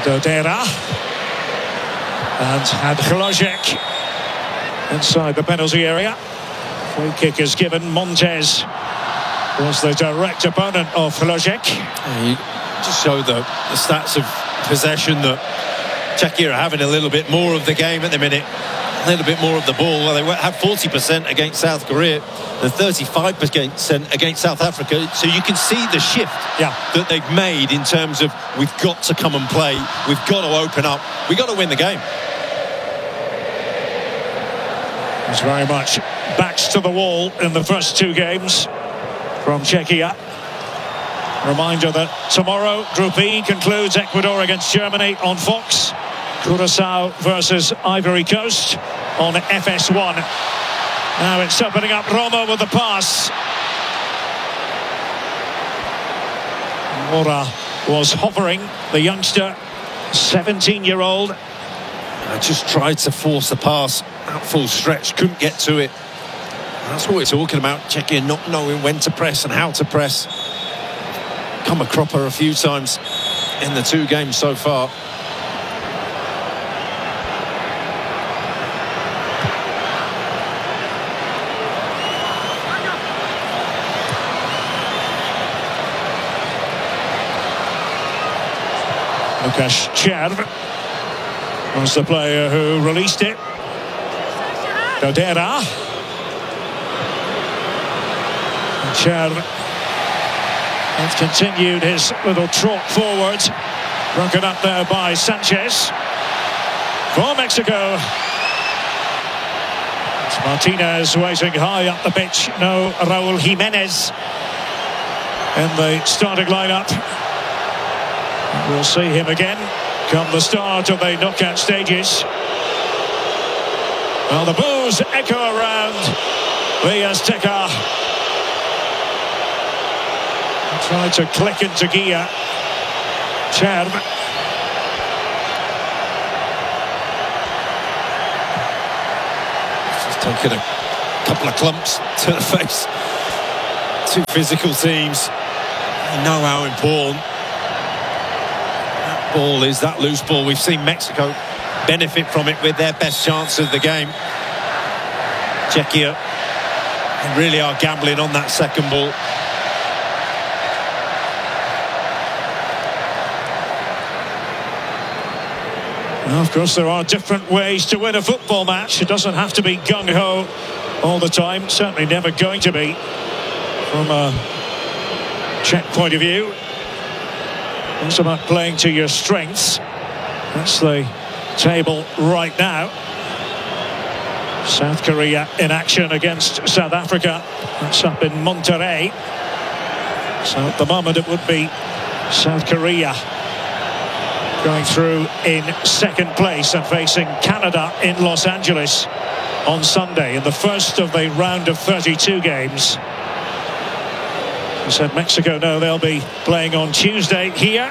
Dodera. And had Hlojek inside the penalty area. Free kick is given. Montes was the direct opponent of Hlojek. You just show the stats of possession that Czechia are having a little bit more of the game at the minute. A little bit more of the ball. Well, they had 40% against South Korea and 35% against South Africa. So you can see the shift that they've made in terms of we've got to come and play. We've got to open up. We've got to win the game. It's very much backs to the wall in the first two games from Czechia. Reminder that tomorrow Group E concludes Ecuador against Germany on Fox. Curaçao versus Ivory Coast on FS1. Now it's opening up. Roma with the pass. Mora was hovering, the youngster, 17-year-old. I just tried to force the pass out full stretch, couldn't get to it. That's what we're talking about. Czechia not knowing when to press and how to press. Come a cropper a few times in the two games so far. Lukasz Czerw was the player who released it. Dodera. Czerw has continued his little trot forward. Broken up there by Sanchez. For Mexico. It's Martinez waiting high up the pitch. No Raúl Jiménez in the starting lineup. We'll see him again come the start of the knockout stages. Well, the boos echo around the Azteca. Tried to click into gear. Czerw. Just taken a couple of clumps to the face. Two physical teams. They know how important that ball is, that loose ball. We've seen Mexico benefit from it with their best chance of the game. Czechia really are gambling on that second ball. Well, of course, there are different ways to win a football match. It doesn't have to be gung-ho all the time. Certainly never going to be from a Czech point of view. It's about playing to your strengths. That's the table right now. South Korea in action against South Africa. That's up in Monterrey. So at the moment it would be South Korea going through in second place and facing Canada in Los Angeles on Sunday in the first of the round of 32 games. I said Mexico, no, they'll be playing on Tuesday here.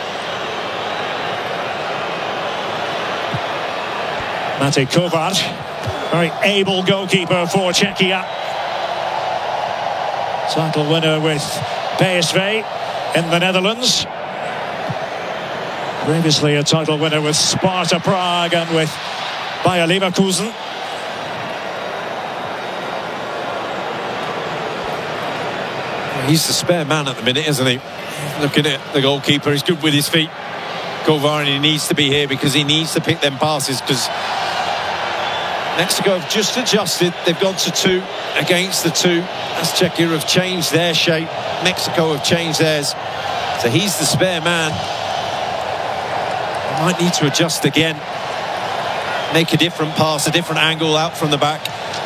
Mate Kovac, very able goalkeeper for Czechia. Title winner with PSV in the Netherlands. Previously a title winner with Sparta Prague and with Bayer Leverkusen. He's the spare man at the minute, isn't he? Looking at the goalkeeper, he's good with his feet. Kovac needs to be here because he needs to pick them passes, because Mexico have just adjusted. They've gone to 2 against the 2. As Czechia have changed their shape, Mexico have changed theirs. So he's the spare man. Might need to adjust again. Make a different pass, a different angle out from the back.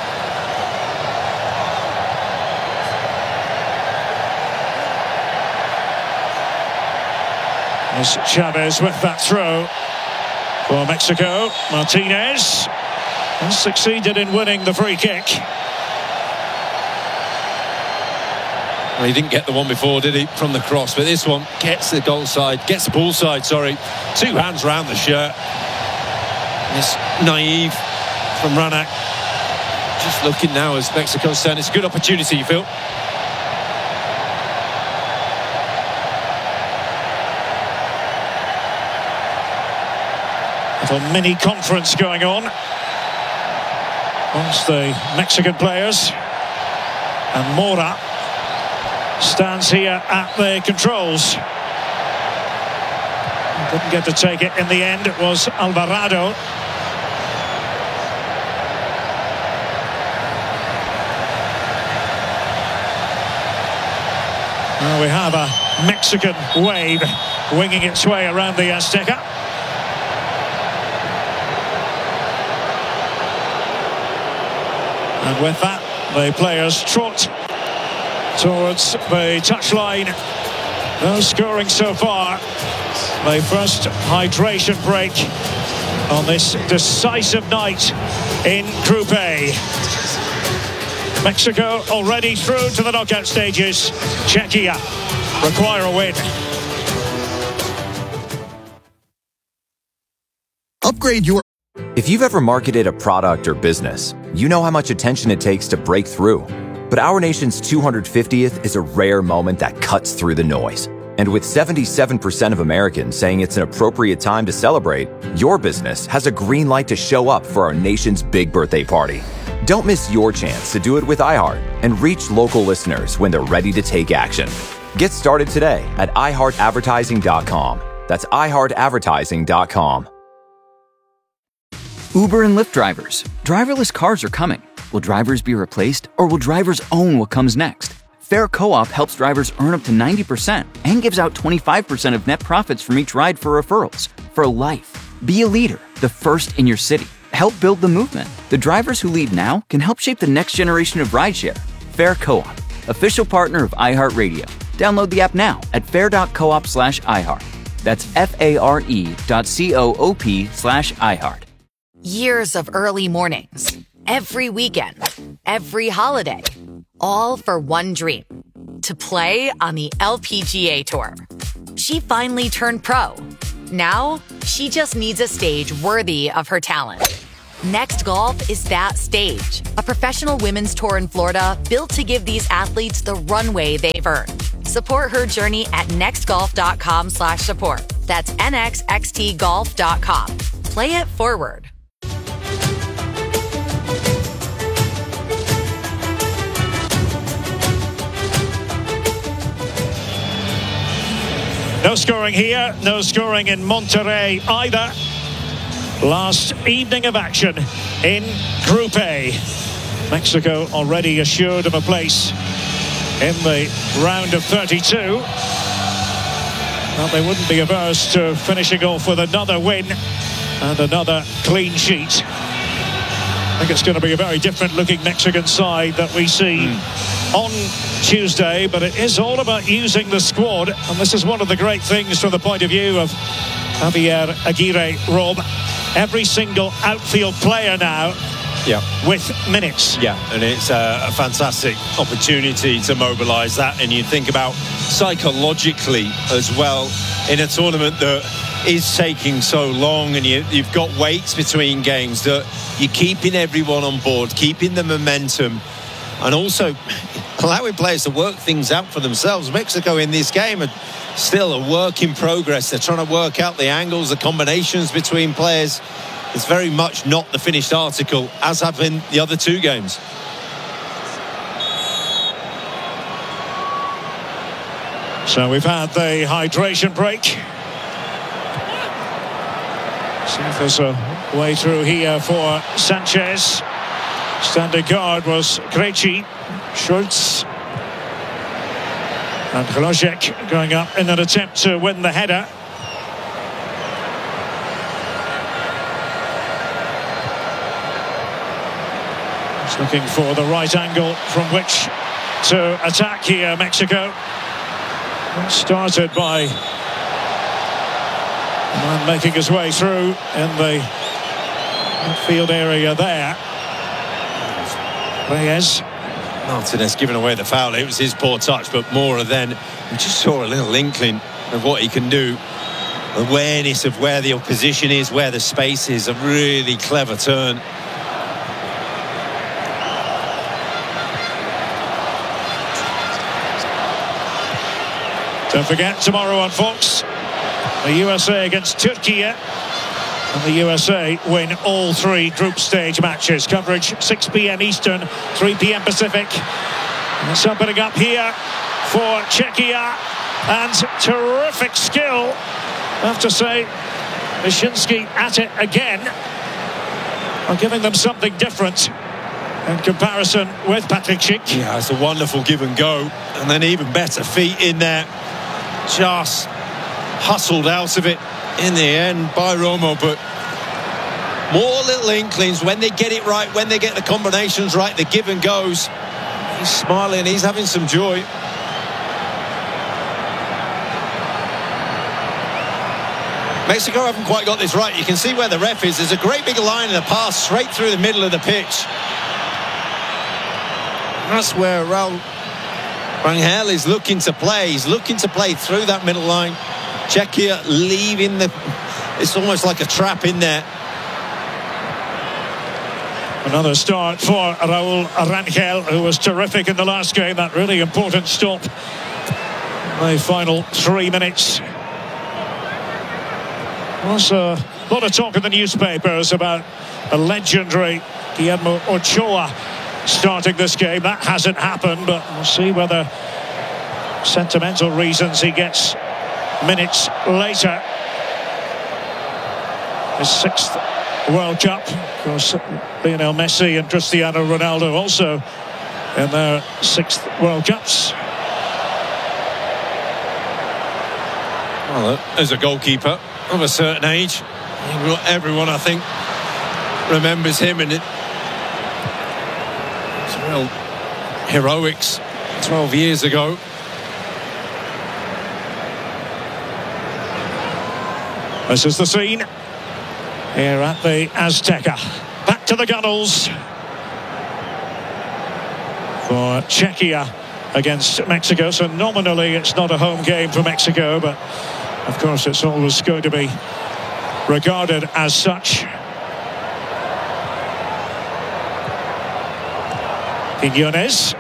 As Chavez with that throw for Mexico. Martinez has succeeded in winning the free kick. Well, he didn't get the one before, did he, from the cross? But this one gets the goal side, gets the ball side, sorry. 2 hands round the shirt. It's naive from Ranak. Just looking now as Mexico's turn. It's a good opportunity, you feel. Little mini conference going on amongst the Mexican players. And Mora stands here at the controls. Didn't get to take it in the end. It was Alvarado. Well, we have a Mexican wave winging its way around the Azteca. And with that, the players trot towards the touchline. No scoring so far. The first hydration break on this decisive night in Group A. Mexico already through to the knockout stages. Czechia require a win. Upgrade your... If you've ever marketed a product or business, you know how much attention it takes to break through. But our nation's 250th is a rare moment that cuts through the noise. And with 77% of Americans saying it's an appropriate time to celebrate, your business has a green light to show up for our nation's big birthday party. Don't miss your chance to do it with iHeart and reach local listeners when they're ready to take action. Get started today at iHeartAdvertising.com. That's iHeartAdvertising.com. Uber and Lyft drivers. Driverless cars are coming. Will drivers be replaced, or will drivers own what comes next? Fair Co-op helps drivers earn up to 90% and gives out 25% of net profits from each ride for referrals. For life. Be a leader, the first in your city. Help build the movement. The drivers who lead now can help shape the next generation of rideshare. Fair Co-op, official partner of iHeartRadio. Download the app now at fair.coop/iHeart. That's FARE.coop/iHeart. Years of early mornings, every weekend, every holiday, all for one dream, to play on the LPGA Tour. She finally turned pro. Now, she just needs a stage worthy of her talent. Next Golf is that stage, a professional women's tour in Florida built to give these athletes the runway they've earned. Support her journey at nextgolf.com/support. That's nxxtgolf.com. Play it forward. No scoring here, no scoring in Monterrey either. Last evening of action in Group A. Mexico already assured of a place in the round of 32. Well, they wouldn't be averse to finishing off with another win and another clean sheet. I think it's going to be a very different looking Mexican side that we see on Tuesday, but it is all about using the squad, and this is one of the great things from the point of view of Javier Aguirre, Rob. Every single outfield player now with minutes. Yeah, and it's a fantastic opportunity to mobilise that, and you think about psychologically as well in a tournament that is taking so long, and you've got weights between games, that you're keeping everyone on board, keeping the momentum, and also allowing players to work things out for themselves. Mexico in this game are still a work in progress. They're trying to work out the angles, the combinations between players. It's very much not the finished article, as have been the other two games. So we've had the hydration break. See if there's a way through here for Sanchez. Standing guard was Krejci, Schultz, and Hlojek going up in an attempt to win the header. He's looking for the right angle from which to attack here, Mexico. Started by a man making his way through in the midfield area there. Reyes. Martinez giving away the foul. It was his poor touch, but Mora then just saw a little inkling of what he can do. Awareness of where the opposition is, where the space is. A really clever turn. Don't forget, tomorrow on Fox, the USA against Turkey. And the USA win all 3 group stage matches. Coverage 6 p.m. Eastern, 3 p.m. Pacific. And it's opening up here for Czechia. And terrific skill. I have to say, Wyszynski at it again. Are giving them something different in comparison with Patrick Schick. Yeah, it's a wonderful give and go. And then even better feet in there. Just hustled out of it in the end by Romo, but more little inklings when they get it right, when they get the combinations right, the give and goes. He's smiling, he's having some joy. Mexico haven't quite got this right. You can see where the ref is. There's a great big line in the pass straight through the middle of the pitch. That's where Raul Rangel is looking to play. He's looking to play through that middle line. Czechia leaving it's almost like a trap in there. Another start for Raul Rangel, who was terrific in the last game. That really important stop. The final 3 minutes. Was a lot of talk in the newspapers about a legendary Guillermo Ochoa starting this game. That hasn't happened, but we'll see whether sentimental reasons he gets minutes later. His 6th World Cup. Of course, Lionel Messi and Cristiano Ronaldo also in their 6th World Cups. Well, as a goalkeeper of a certain age, everyone, I think, remembers him, and it's real heroics 12 years ago. This is the scene here at the Azteca. Back to the Gunnels for Czechia against Mexico. So nominally it's not a home game for Mexico, but of course it's always going to be regarded as such. Quiñones.